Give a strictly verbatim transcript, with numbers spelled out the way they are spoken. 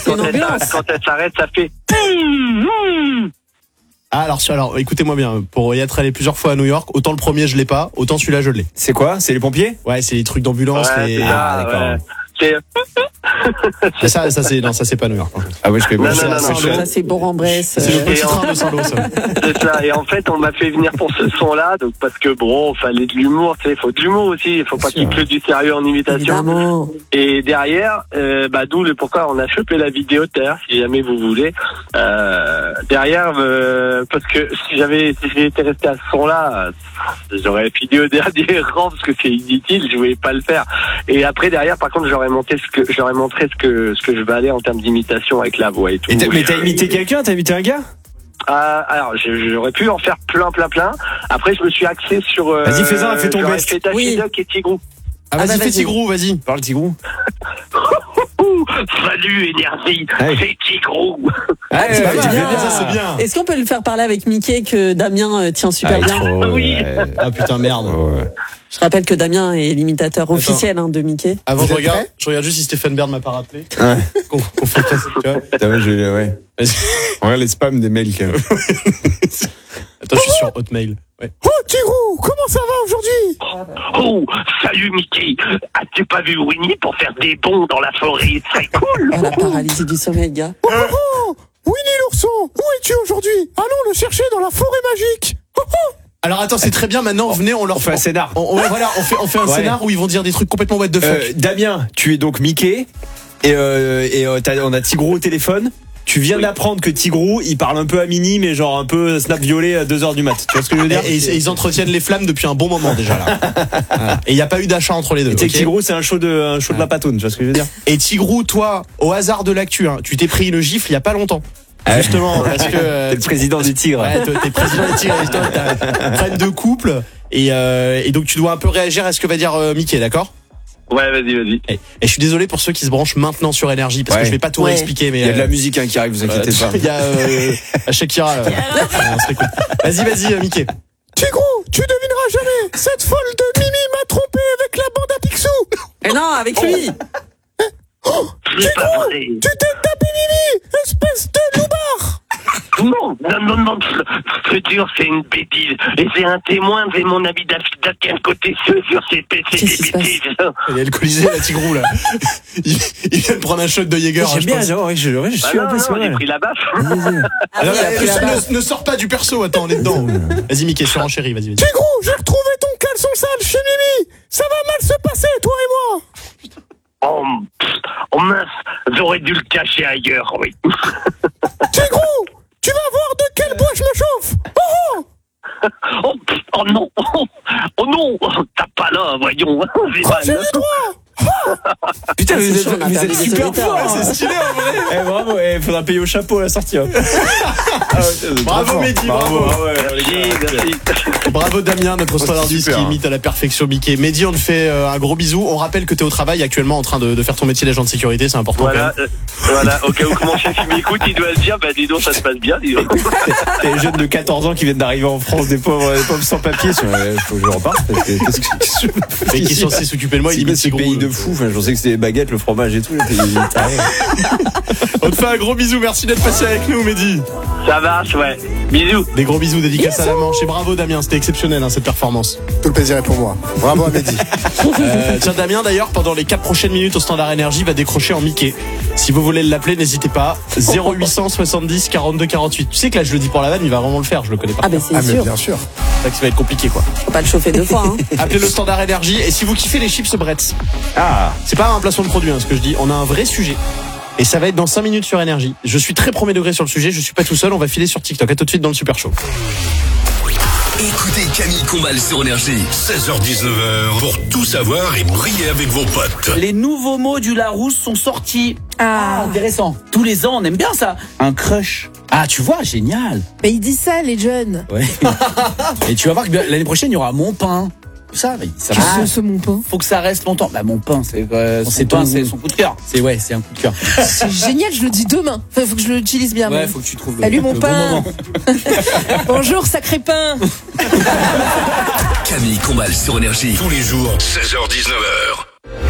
quand, une elle ambiance. s'arrête, quand elle s'arrête, ça fait. Ah, alors, alors écoutez-moi bien, pour y être allé plusieurs fois à New York, autant le premier je l'ai pas, autant celui-là je l'ai. C'est quoi? C'est les pompiers? Ouais, c'est les trucs d'ambulance. Ouais, les... c'est ça, Ah, d'accord. ouais. C'est. Ah, ça, ça c'est non, ça c'est pas New York. Ah ouais, je connais Non, pas. non, non, non, Ça, c'est Bourg-en-Bresse. C'est le Et petit en- train de Saint-Lô, ça. C'est ça. Et en fait, on m'a fait venir pour ce son-là, donc parce que bon, fallait de l'humour, tu sais, faut de l'humour aussi. Il faut pas qu'il y ait que du sérieux en imitation. Évidemment. Et derrière, euh, bah d'où le pourquoi on a chopé la vidéo tout à l'heure, si jamais vous voulez. Euh, derrière, euh, parce que si j'avais, si j'étais resté à ce son-là, euh, j'aurais fini au dernier rang parce que c'est inutile, je voulais pas le faire. Et après derrière, par contre, j'aurais monté ce que, j'aurais montré ce que, ce que je valais en termes d'imitation avec la voix et tout. Et t'as- mais t'as imité quelqu'un? T'as imité un gars? Euh, alors, je- j'aurais pu en faire plein, plein, plein. Après, je me suis axé sur. Euh, Vas-y, fais-en, fais ton j'aurais best. fait Daffy Oui. Duck et Tigrou. Ah, Ah, vas-y, bah, fais vas-y. Tigrou, vas-y. Parle, Tigrou. Ouh, salut énergie, Ouais. c'est Tigrou. Ah, c'est ouais, pas tu mal. fais bien. Ça, c'est bien. Est-ce qu'on peut le faire parler avec Mickey que Damien euh, tient super Ah, bien? trop, Oui. ouais. Ah putain, merde. Ouais. Je rappelle que Damien est l'imitateur Attends. officiel hein, de Mickey. Avant, Vous je êtes regarde, prêts je regarde juste si Stéphane Bern m'a pas rappelé. Ouais. Qu'on qu'on fait passer, tu vois. Putain, ouais, je, ouais. Vas-y. On regarde les spams des mails quand même. Attends, je suis sur Hotmail. Ouais. Oh, Tigrou, comment ça va aujourd'hui? Oh, salut Mickey. As-tu pas vu Winnie pour faire des bonds dans la forêt? C'est cool. Oh, la paralysie du sommeil, gars. Oh, oh, oh, Winnie l'ourson, où es-tu aujourd'hui? Allons le chercher dans la forêt magique. Oh, oh. Alors attends, c'est très bien. Maintenant, venez, on leur On fait un scénar. On, on- voilà, on fait, on fait un Ouais. scénar où ils vont dire des trucs complètement what the fuck. Euh, Damien, tu es donc Mickey et, euh, et euh, t'as- on a Tigrou au téléphone. Tu viens Oui. d'apprendre que Tigrou, il parle un peu à Mini, mais genre un peu snap violet à deux heures du mat. Tu vois ce que je veux dire? et, et- et ils entretiennent les flammes depuis un bon moment déjà là. Voilà. Et il n'y a pas eu d'achat entre les deux. Et tu sais ok que Tigrou, c'est un show de, un show de la patoune, tu vois ce que je veux dire? Et Tigrou, toi, au hasard de l'actu, hein, tu t'es pris une gifle il y a pas longtemps. Ah ouais. Justement, parce que euh, T'es le président des tigres. ouais, toi, t'es président des Tigres, et toi, t'as un problème de couple, et, euh, et donc tu dois un peu réagir à ce que va dire euh, Mickey, d'accord? Ouais, vas-y, vas-y. Et, et je suis désolé pour ceux qui se branchent maintenant sur Énergie, parce Ouais. que je vais pas tout Ouais. réexpliquer, mais Il y a de la euh, musique hein, qui arrive, vous inquiétez euh, pas. il y a euh, Shakira. Là. On se réécoute. Vas-y, vas-y, euh, Mickey. Tigrou, tu devineras jamais. Cette folle de Mimi m'a trompé avec la bande à Picsou. Et non, avec lui. C'est pas vrai. Tu t'es tapé Mimi, espèce de loupard. Non, non, non, non, je te jure, c'est une bêtise. Et j'ai un témoin, j'ai mon habit d'affidat qui est à côté, je te jure, c'est c'est Qu'est-ce qui des se passe bêtises. Elle est alcoolisée, la Tigrou, là. Il, il vient de prendre un shot de Jäger. hein, J'aime je bien, pense. genre, ouais, je, ouais, je Ah suis non, un peu non, sur j'ai elle. pris la baffe. Ah non, il a mais pris la ne, baffe. ne sors pas du perso, attends, on est dedans. Vas-y, Mickey, surenchérie, vas-y, vas-y. Tigrou, j'ai retrouvé ton caleçon sale chez Mimi. Ça va mal se passer, toi et moi. Oh, pff, oh mince, j'aurais dû le cacher ailleurs, oui. Tigrou, tu vas voir de quel bois je me chauffe. Oh, oh. Oh, pff, oh non, oh, oh non, t'as pas là, voyons. J'ai mal. J'ai les droits. Putain, Ah, vous c'est êtes, chaud, on a vous perdu êtes des super auditeurs, fort, hein. c'est stylé en vrai. Eh, bravo, eh, faudra payer au chapeau à la sortie. Hein. Ah ouais, c'est trop Bravo, fort. Mehdi, bravo. Ah ouais, les Merci, gars, merci. Bravo Damien, notre standardiste super. qui imite à la perfection Mickey. Mehdi, on te fait euh, un gros bisou. On rappelle que tu es au travail actuellement en train de, de faire ton métier d'agent de sécurité, c'est important. Voilà, euh, voilà, au cas où que mon chef il m'écoute, il doit le dire, bah dis donc, ça se passe bien, dis donc. Les jeunes de quatorze ans qui viennent d'arriver en France, des pauvres, des pauvres sans papier, ils sont, euh, faut que je reparte. Parce que, qu'est-ce que, qu'est-ce que je fais Mais qui est ici, censé s'occuper de moi, il C'est quoi imite ce ses gros. pays de fous? Enfin, je pensais que c'était les baguettes, le fromage et tout. Là, On te fait un gros bisou, merci d'être passé avec nous Mehdi. Ça marche, ouais. Bisous. Des gros bisous, dédicace à la Manche et bravo Damien, c'était exceptionnel hein, cette performance. Tout le plaisir est pour moi. Bravo à Mehdi. Euh, tiens Damien d'ailleurs pendant les quatre prochaines minutes au Standard Énergie va décrocher en Mickey. Si vous voulez l'appeler n'hésitez pas zéro huit cent soixante-dix quarante-deux quarante-huit. Tu sais que là je le dis pour la vanne, il va vraiment le faire, je le connais pas. Ah, ben c'est Ah mais sûr. bien sûr. C'est ça que ça va être compliqué quoi. Faut pas le chauffer deux fois. Hein. Appelez le Standard Énergie et si vous kiffez les chips Bretz, Ah, c'est pas un placement de produit hein, ce que je dis, on a un vrai sujet. Et ça va être dans cinq minutes sur Énergie. Je suis très premier degré sur le sujet, je suis pas tout seul, on va filer sur TikTok. À tout de suite dans le Super Show. Écoutez Camille Combal sur Énergie, seize heures dix-neuf heures, pour tout savoir et briller avec vos potes. Les nouveaux mots du Larousse sont sortis. Ah. Intéressant. Tous les ans, on aime bien ça. Un crush. Ah, tu vois, génial. Mais ils disent ça, les jeunes. Ouais. Et tu vas voir que l'année prochaine, il y aura mon pain. Ça, mais ça Qu'est-ce va. que c'est mon pain? Faut que ça reste longtemps. Bah, mon pain, c'est, euh, son C'est pain, ton- c'est son coup de cœur. C'est, ouais, c'est un coup de cœur. C'est génial, je le dis demain. Enfin, faut que je l'utilise bien. Ouais, mais- faut que tu trouves le, Salut mon le bon pain. moment. Bonjour, sacré pain. Camille Combal sur Énergie, tous les jours, seize heures dix-neuf heures.